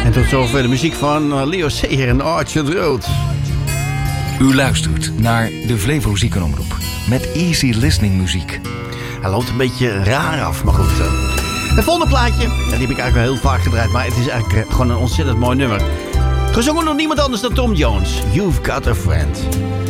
En tot zover de muziek van Leo Sayer en Orchard Road. U luistert naar de Flevo Ziekenomroep met easy listening muziek. Hij loopt een beetje raar af, maar goed. Het volgende plaatje, die heb ik eigenlijk wel heel vaak gedraaid, maar het is eigenlijk gewoon een ontzettend mooi nummer. Gezongen door niemand anders dan Tom Jones. You've Got a Friend.